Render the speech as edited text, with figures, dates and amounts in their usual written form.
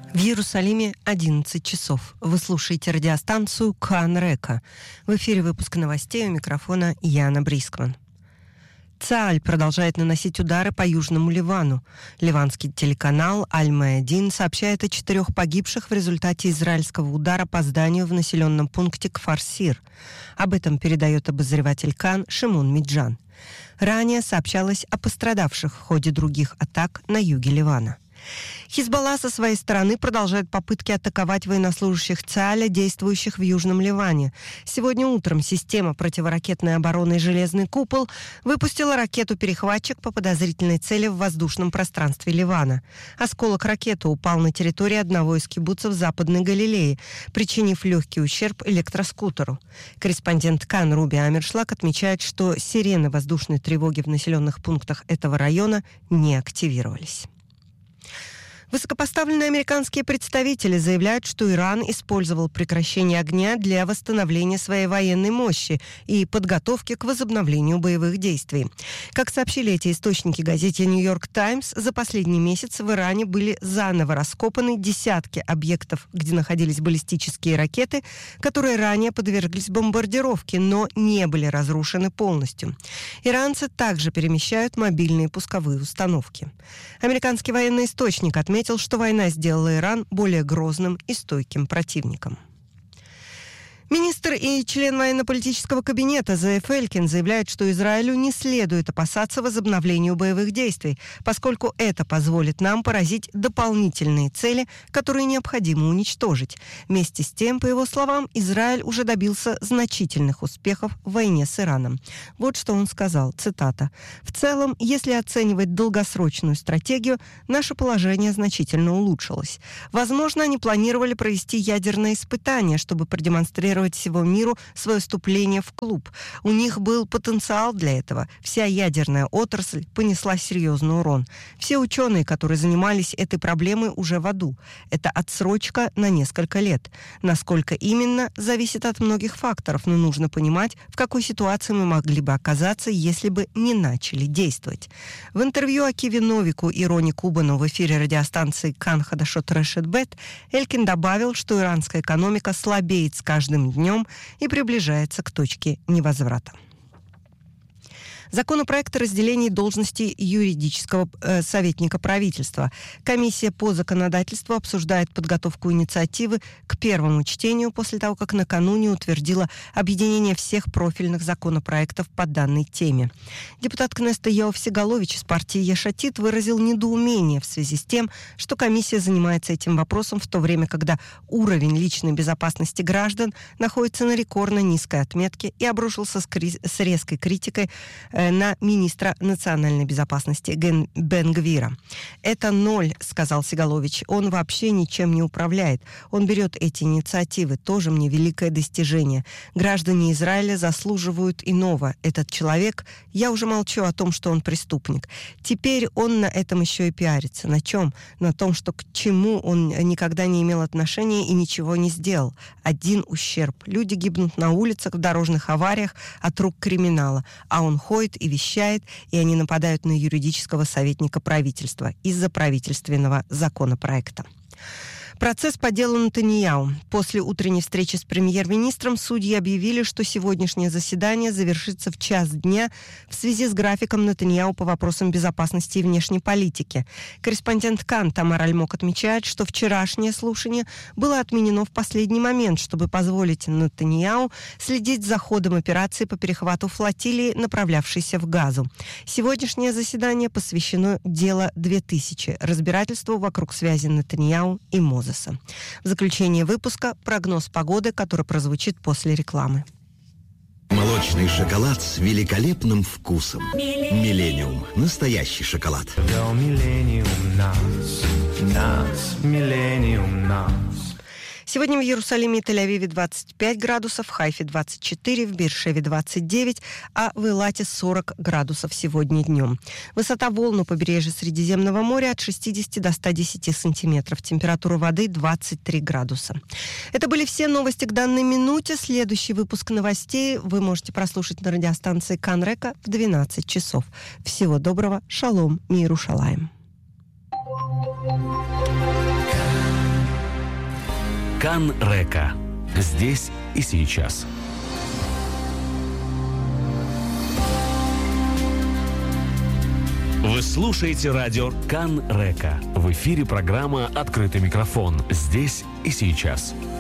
В Иерусалиме 11 часов. Вы слушаете радиостанцию Кан Река. В эфире выпуск новостей, у микрофона Яна Брискман. ЦААЛЬ продолжает наносить удары по Южному Ливану. Ливанский телеканал Аль-Маядин сообщает о 4 погибших в результате израильского удара по зданию в населенном пункте Кфар-Сир. Об этом передает обозреватель Кан Шимон Миджан. Ранее сообщалось о пострадавших в ходе других атак на юге Ливана. Хизбалла со своей стороны продолжает попытки атаковать военнослужащих ЦААЛя, действующих в Южном Ливане. Сегодня утром система противоракетной обороны «Железный купол» выпустила ракету-перехватчик по подозрительной цели в воздушном пространстве Ливана. Осколок ракеты упал на территории одного из кибуцев Западной Галилеи, причинив легкий ущерб электроскутеру. Корреспондент Кан Руби Амершлаг отмечает, что сирены воздушной тревоги в населенных пунктах этого района не активировались. Высокопоставленные американские представители заявляют, что Иран использовал прекращение огня для восстановления своей военной мощи и подготовки к возобновлению боевых действий. Как сообщили эти источники газете «Нью-Йорк Таймс», за последний месяц в Иране были заново раскопаны десятки объектов, где находились баллистические ракеты, которые ранее подверглись бомбардировке, но не были разрушены полностью. Иранцы также перемещают мобильные пусковые установки. Американский военный источник отметил, что война сделала Иран более грозным и стойким противником. Министр и член военно-политического кабинета Зеев Элькин заявляет, что Израилю не следует опасаться возобновления боевых действий, поскольку это позволит нам поразить дополнительные цели, которые необходимо уничтожить. Вместе с тем, по его словам, Израиль уже добился значительных успехов в войне с Ираном. Вот что он сказал, цитата: «В целом, если оценивать долгосрочную стратегию, наше положение значительно улучшилось. Возможно, они планировали провести ядерное испытание, чтобы продемонстрировать всего миру свое вступление в клуб. У них был потенциал для этого. Вся ядерная отрасль понесла серьезный урон. Все ученые, которые занимались этой проблемой, уже в аду. Это отсрочка на несколько лет. Насколько именно, зависит от многих факторов, но нужно понимать, в какой ситуации мы могли бы оказаться, если бы не начали действовать». В интервью Акиве Новику и Рони Кубану в эфире радиостанции Кан Хадашот Решет Бет Элькин добавил, что иранская экономика слабеет с каждым днем и приближается к точке невозврата. Законопроект о разделении должности юридического советника правительства. Комиссия по законодательству обсуждает подготовку инициативы к первому чтению после того, как накануне утвердила объединение всех профильных законопроектов по данной теме. Депутат Кнессета Йоав Сигалович из партии Еш-Атид выразил недоумение в связи с тем, что комиссия занимается этим вопросом в то время, когда уровень личной безопасности граждан находится на рекордно низкой отметке, и обрушился с резкой критикой на министра национальной безопасности Бен Гвира. «Это ноль», — сказал Сигалович. «Он вообще ничем не управляет. Он берет эти инициативы. Тоже мне великое достижение. Граждане Израиля заслуживают иного. Этот человек, я уже молчу о том, что он преступник. Теперь он на этом еще и пиарится. На чем? На том, что к чему он никогда не имел отношения и ничего не сделал. Один ущерб. Люди гибнут на улицах, в дорожных авариях от рук криминала. А он ходит и вещает, и они нападают на юридического советника правительства из-за правительственного законопроекта. Процесс по делу Нетаньяху. После утренней встречи с премьер-министром судьи объявили, что сегодняшнее заседание завершится в 1:00 дня в связи с графиком Нетаньяху по вопросам безопасности и внешней политики. Корреспондент Кан Тамар Альмок отмечает, что вчерашнее слушание было отменено в последний момент, чтобы позволить Нетаньяху следить за ходом операции по перехвату флотилии, направлявшейся в Газу. Сегодняшнее заседание посвящено делу 2000, разбирательству вокруг связи Нетаньяху и Мозеса. В заключение выпуска прогноз погоды, который прозвучит после рекламы. Молочный шоколад с великолепным вкусом. Миллениум. Настоящий шоколад. Сегодня в Иерусалиме и Тель-Авиве 25 градусов, в Хайфе 24, в Бейер-Шеве 29, а в Илате 40 градусов сегодня днем. Высота волн у побережья Средиземного моря от 60 до 110 сантиметров. Температура воды 23 градуса. Это были все новости к данной минуте. Следующий выпуск новостей вы можете прослушать на радиостанции Кан Река в 12 часов. Всего доброго. Шалом. Миру шалаем. Кан-Река. Здесь и сейчас. Вы слушаете радио Кан-Река. В эфире программа «Открытый микрофон». Здесь и сейчас.